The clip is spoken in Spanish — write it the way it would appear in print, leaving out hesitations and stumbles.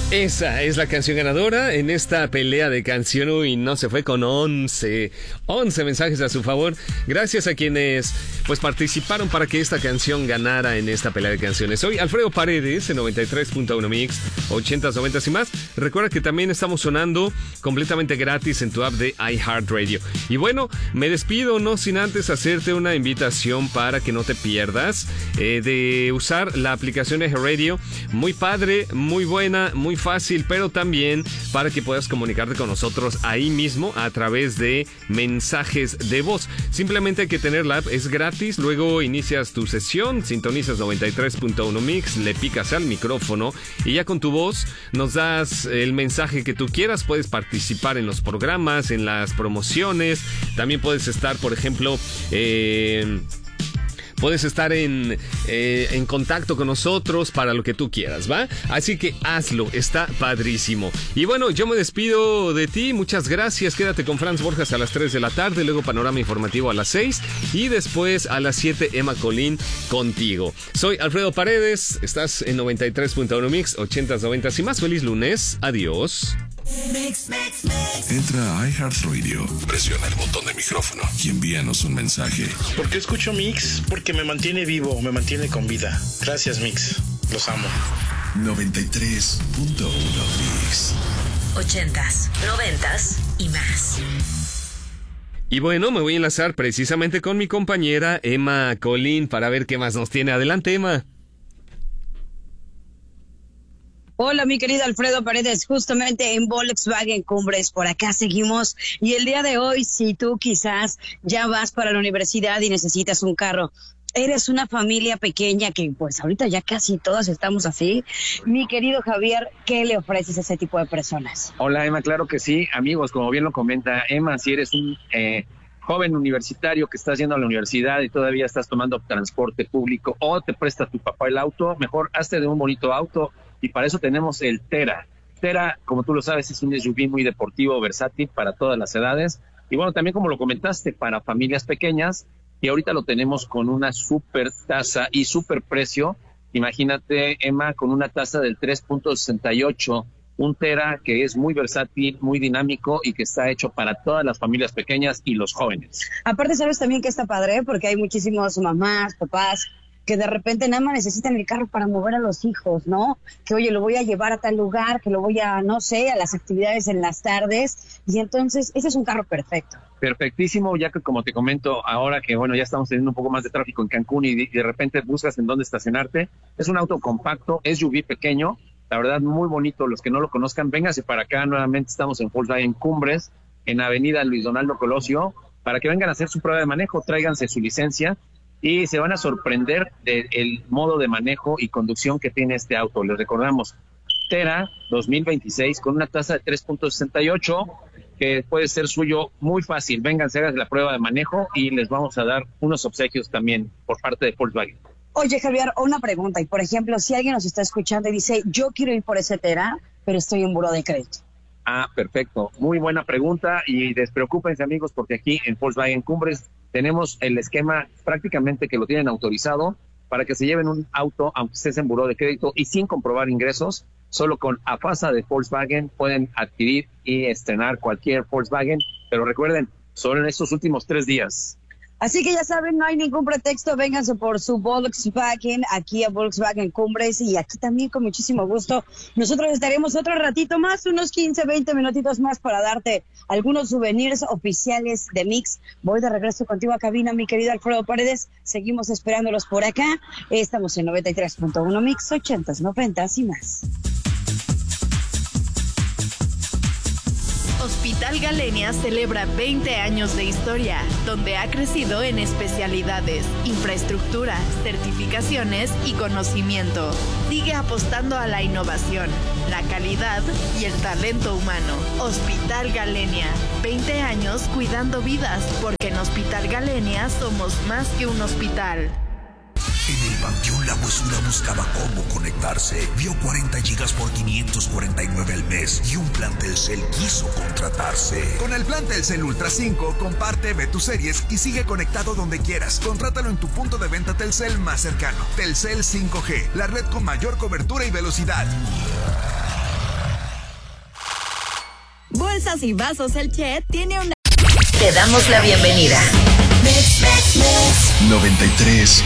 Esa es la canción ganadora en esta pelea de canción y no se fue con 11 mensajes a su favor. Gracias a quienes pues participaron para que esta canción ganara en esta pelea de canciones. Soy Alfredo Paredes en 93.1 Mix, 80s, 90s y más. Recuerda que también estamos sonando completamente gratis en tu app de iHeartRadio. Y bueno, me despido no sin antes hacerte una invitación para que no te pierdas de usar la aplicación iHeartRadio. Muy padre, muy buena, muy fácil, pero también para que puedas comunicarte con nosotros ahí mismo a través de mensajes de voz. Simplemente hay que tener la app, es gratis, luego inicias tu sesión, sintonizas 93.1 Mix, le picas al micrófono y ya con tu voz nos das el mensaje que tú quieras. Puedes participar en los programas, en las promociones, también puedes estar, por ejemplo, puedes estar en contacto con nosotros para lo que tú quieras, ¿va? Así que hazlo, está padrísimo. Y bueno, yo me despido de ti, muchas gracias. Quédate con Franz Borjas a las 3 de la tarde, luego Panorama Informativo a las 6 y después a las 7 Emma Colín contigo. Soy Alfredo Paredes, estás en 93.1 Mix, 80s, 90s y más. Feliz lunes, adiós. Entra a iHeartRadio, presiona el botón de micrófono y envíanos un mensaje. ¿Por qué escucho Mix? Porque me mantiene vivo, me mantiene con vida. Gracias, Mix. Los amo. 93.1 Mix. 80s, 90s y más. Y bueno, me voy a enlazar precisamente con mi compañera Emma Colín para ver qué más nos tiene. Adelante, Emma. Hola, mi querido Alfredo Paredes, justamente en Volkswagen Cumbres, por acá seguimos. Y el día de hoy, si tú quizás ya vas para la universidad y necesitas un carro, eres una familia pequeña que pues ahorita ya casi todas estamos así. Mi querido Javier, ¿qué le ofreces a ese tipo de personas? Hola, Emma, claro que sí. Amigos, como bien lo comenta Emma, si eres un joven universitario que estás yendo a la universidad y todavía estás tomando transporte público o te presta tu papá el auto, mejor hazte de un bonito auto. Y para eso tenemos el Tera. Tera, como tú lo sabes, es un SUV muy deportivo, versátil para todas las edades. Y bueno, también como lo comentaste, para familias pequeñas. Y ahorita lo tenemos con una súper tasa y súper precio. Imagínate, Emma, con una tasa del 3.68. Un Tera que es muy versátil, muy dinámico y que está hecho para todas las familias pequeñas y los jóvenes. Aparte, sabes también que está padre porque hay muchísimos mamás, papás que de repente nada más necesitan el carro para mover a los hijos, ¿no? Que oye, lo voy a llevar a tal lugar, que lo voy a, no sé, a las actividades en las tardes, y entonces ese es un carro perfecto. Perfectísimo, ya que como te comento ahora que bueno, ya estamos teniendo un poco más de tráfico en Cancún y de repente buscas en dónde estacionarte, es un auto compacto, SUV pequeño, la verdad muy bonito. Los que no lo conozcan, véngase para acá, nuevamente estamos en Volkswagen Cumbres, en Avenida Luis Donaldo Colosio, para que vengan a hacer su prueba de manejo, tráiganse su licencia, y se van a sorprender del modo de manejo y conducción que tiene este auto. Les recordamos, Tera 2026 con una tasa de 3.68 que puede ser suyo muy fácil. Vénganse, hagan la prueba de manejo y les vamos a dar unos obsequios también por parte de Volkswagen. Oye, Javier, una pregunta. Y por ejemplo, si alguien nos está escuchando y dice, yo quiero ir por ese Tera, pero estoy en buró de crédito. Ah, perfecto. Muy buena pregunta y despreocúpense, amigos, porque aquí en Volkswagen Cumbres tenemos el esquema prácticamente que lo tienen autorizado para que se lleven un auto, aunque estés en buró de crédito y sin comprobar ingresos. Solo con AFASA de Volkswagen pueden adquirir y estrenar cualquier Volkswagen, pero recuerden, solo en estos últimos 3 días. Así que ya saben, no hay ningún pretexto, vénganse por su Volkswagen, aquí a Volkswagen Cumbres, y aquí también con muchísimo gusto. Nosotros estaremos otro ratito más, unos 15, 20 minutitos más para darte algunos souvenirs oficiales de Mix. Voy de regreso contigo a cabina, mi querido Alfredo Paredes, seguimos esperándolos por acá. Estamos en 93.1 Mix, 80s, 90s y más. Hospital Galenia celebra 20 años de historia, donde ha crecido en especialidades, infraestructura, certificaciones y conocimiento. Sigue apostando a la innovación, la calidad y el talento humano. Hospital Galenia, 20 años cuidando vidas, porque en Hospital Galenia somos más que un hospital. En el Panteón La Huesura buscaba cómo conectarse. Vio 40 gigas por 549 al mes y un plan Telcel quiso contratarse. Con el plan Telcel Ultra 5, comparte, ve tus series y sigue conectado donde quieras. Contrátalo en tu punto de venta Telcel más cercano. Telcel 5G, la red con mayor cobertura y velocidad. Bolsas y Vasos El Che tiene una... Te damos la bienvenida. 93.1